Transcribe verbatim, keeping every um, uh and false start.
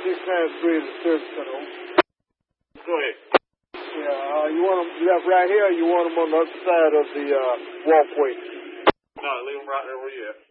six nine three is the service center. Go ahead. Yeah, uh, you want them left right here, or you want them on the other side of the uh, walkway? No, leave them right there where you at.